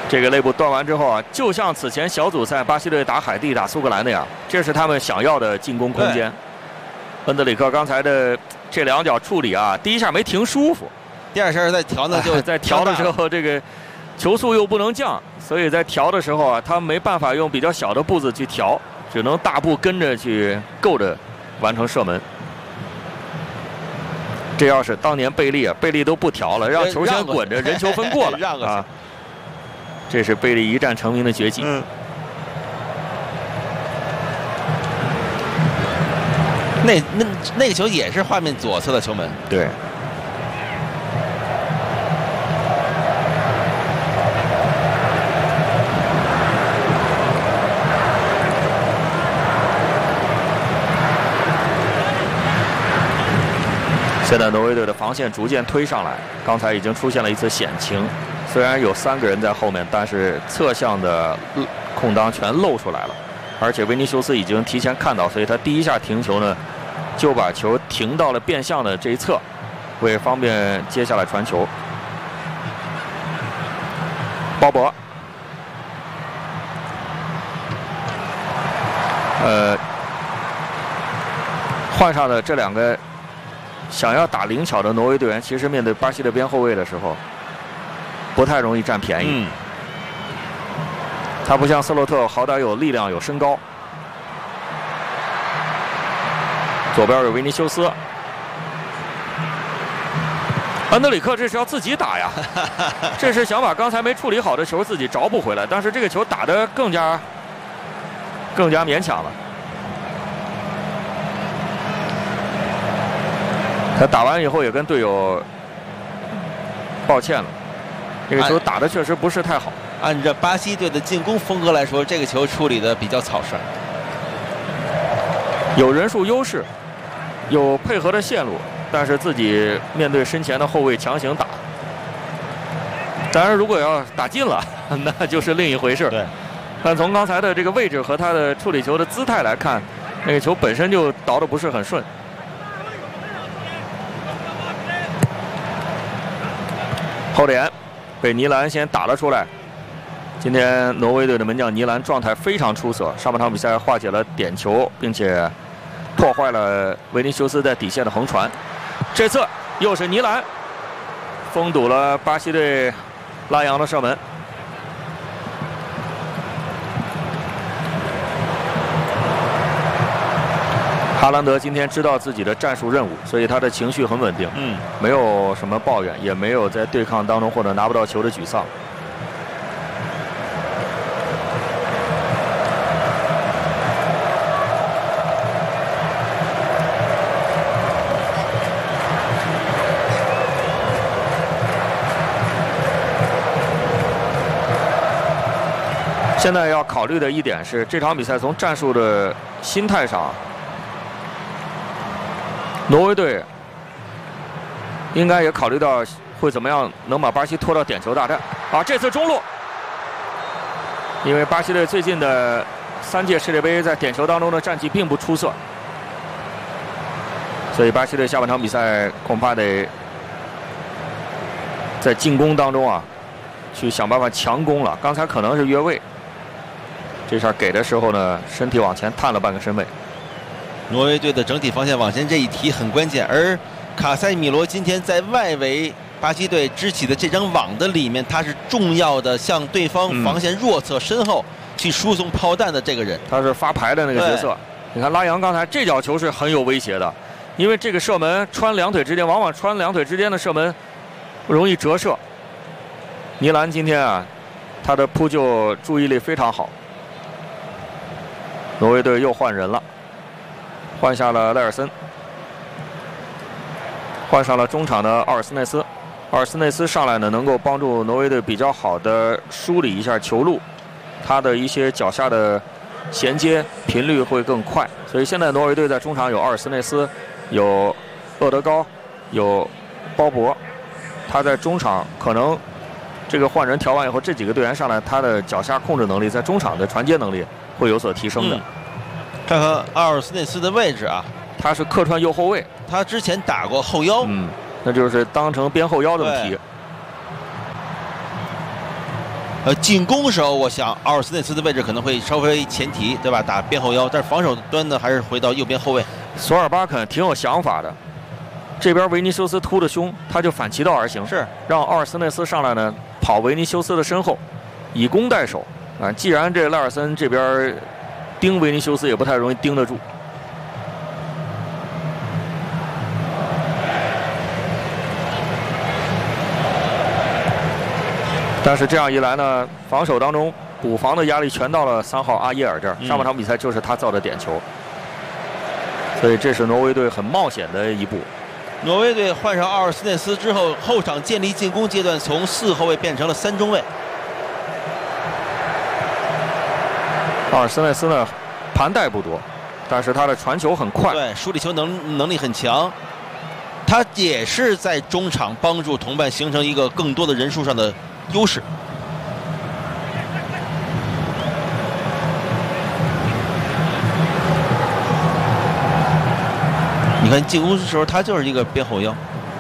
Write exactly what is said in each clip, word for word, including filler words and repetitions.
这个肋部断完之后啊，就像此前小组赛巴西队打海地、打苏格兰那样，这是他们想要的进攻空间。恩德里克刚才的这两脚处理啊，第一下没停舒服， 第二下在调呢就、哎、 在调的时候，这个球速又不能降，所以在调的时候啊，他没办法用比较小的步子去调，只能大步跟着去够着完成射门。这要是当年贝利啊，贝利都不调了，让球先滚着，人球分过了让啊。这是贝利一战成名的绝技。 嗯。那那那个球也是画面左侧的球门。 对。现在挪威队的防线逐渐推上来，刚才已经出现了一次险情。虽然有三个人在后面，但是侧向的空当全露出来了，而且维尼修斯已经提前看到，所以他第一下停球呢，就把球停到了变向的这一侧，为方便接下来传球。鲍勃，呃，换上的这两个想要打灵巧的挪威队员，其实面对巴西的边后卫的时候，不太容易占便宜。 嗯， 他不像斯洛特，好歹有力量、有身高。左边有维尼修斯，安德里克这是要自己打呀，这是想把刚才没处理好的球自己找补回来，但是这个球打得更加更加勉强了。他打完以后也跟队友抱歉了。这个球打的确实不是太好。 按照巴西队的进攻风格来说，这个球处理的比较草率， 有人数优势，有配合的线路，但是自己面对身前的后卫强行打。当然，如果要打进了，那就是另一回事。 对。 但从刚才的这个位置和他的处理球的姿态来看，那个球本身就倒得不是很顺。后点。被尼兰先打了出来。今天挪威队的门将尼兰状态非常出色，上半场比赛化解了点球，并且破坏了维尼修斯在底线的横传。这次又是尼兰封堵了巴西队拉扬的射门。哈兰德今天知道自己的战术任务，所以他的情绪很稳定， 嗯， 没有什么抱怨，也没有在对抗当中或者拿不到球的沮丧。现在要考虑的一点是，这场比赛从战术的心态上，挪威队应该也考虑到会怎么样能把巴西拖到点球大战。啊，这次中路，因为巴西队最近的三届世界杯在点球当中的战绩并不出色，所以巴西队下半场比赛恐怕得在进攻当中啊，去想办法强攻了。刚才可能是越位，这下给的时候呢，身体往前探了半个身位。 挪威队的整体防线往前这一提很关键，而卡塞米罗今天在外围巴西队支起的这张网的里面，他是重要的向对方防线弱侧身后去输送炮弹的这个人， 他是发牌的那个角色。你看拉扬刚才这脚球是很有威胁的，因为这个射门穿两腿之间，往往穿两腿之间的射门容易折射。尼兰今天啊，他的扑救注意力非常好。挪威队又换人了。换下了莱尔森，换上了中场的奥尔斯内斯。奥尔斯内斯上来呢，能够帮助挪威队比较好的梳理一下球路，他的一些脚下的衔接频率会更快。所以现在挪威队在中场有奥尔斯内斯，有厄德高，有鲍勃。他在中场可能这个换人调完以后，这几个队员上来，他的脚下控制能力，在中场的传接能力会有所提升的。 嗯，看看阿尔斯内斯的位置啊， 他是客串右后卫， 他之前打过后腰， 嗯，那就是当成边后腰这么踢。 呃，进攻的时候，我想奥尔斯内斯的位置可能会稍微前提，对吧？打边后腰，但是防守端呢，还是回到右边后卫。 索尔巴肯挺有想法的，这边维尼修斯突的凶，他就反其道而行， 是让奥尔斯内斯上来呢，跑维尼修斯的身后，以攻代守啊。既然这赖尔森这边盯维尼修斯也不太容易盯得住。但是这样一来呢，防守当中补防的压力全到了三号阿耶尔这儿。上半场比赛就是他造的点球，所以这是挪威队很冒险的一步。 挪威队换上奥尔斯内斯之后，后场建立进攻阶段从四后卫变成了三中卫。 奥尔斯内斯呢，盘带不多，但是他的传球很快， 对，梳理球能能力很强。他也是在中场帮助同伴形成一个更多的人数上的优势。你看进攻的时候，他就是一个边后腰。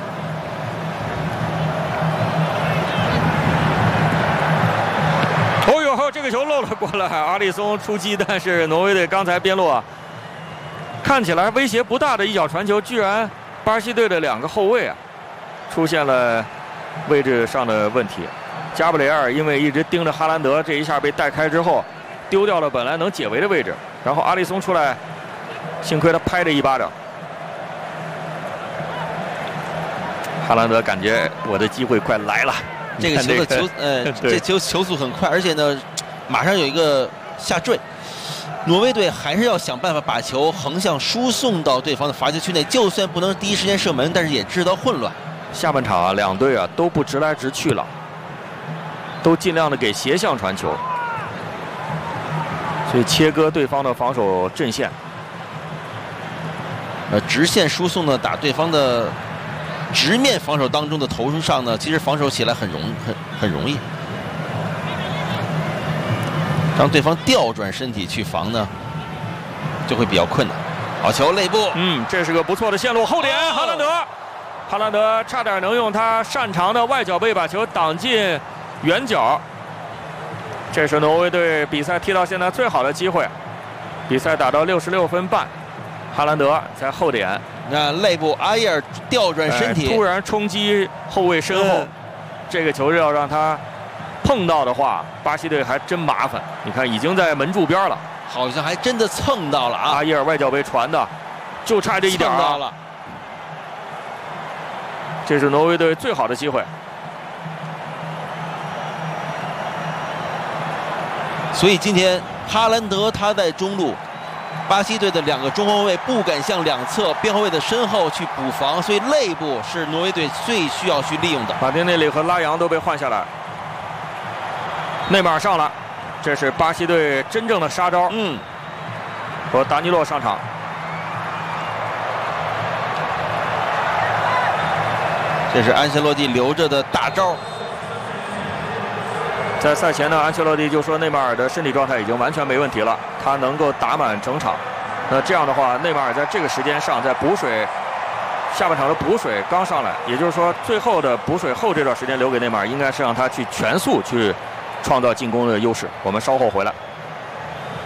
哦呦，这个球漏了过来，阿里松出击，但是挪威队刚才边路啊，看起来威胁不大的一脚传球，居然巴西队的两个后卫啊出现了位置上的问题。加布雷尔因为一直盯着哈兰德，这一下被带开之后，丢掉了本来能解围的位置。然后阿里松出来，幸亏他拍了一巴掌。哈兰德感觉我的机会快来了。 这个球的球，呃，这球球速很快，而且呢，马上有一个下坠。挪威队还是要想办法把球横向输送到对方的罚球区内，就算不能第一时间射门，但是也制造混乱。 下半场啊，两队啊都不直来直去了，都尽量的给斜向传球，所以切割对方的防守阵线。 呃，直线输送呢，打对方的直面防守当中的投入上呢，其实防守起来很容很很容易。让对方调转身体去防呢，就会比较困难。好球，内部， 嗯，这是个不错的线路，后点，哈兰德，哈兰德差点能用他擅长的外脚背把球挡进远角。这是挪威队比赛踢到现在最好的机会。比赛打到六十六分半，哈兰德在后点， 那内部阿耶尔调转身体， 哎、突然冲击后卫身后，嗯、这个球要让他碰到的话，巴西队还真麻烦。你看，已经在门柱边了， 好像还真的蹭到了啊！ 阿耶尔外脚背传的，就差这一点、啊、 到了。 这是挪威队最好的机会。 所以今天哈兰德他在中路，巴西队的两个中后卫不敢向两侧边后卫的身后去补防，所以内部是挪威队最需要去利用的。 马丁内利和拉扬都被换下来。内马尔上了，这是巴西队真正的杀招。 嗯， 和达尼洛上场。 这是安切洛蒂留着的大招。 在赛前呢，安切洛蒂就说内马尔的身体状态已经完全没问题了，他能够打满整场。那这样的话，内马尔在这个时间上，在补水，下半场的补水刚上来，也就是说最后的补水后这段时间留给内马尔，应该是让他去全速去创造进攻的优势。我们稍后回来。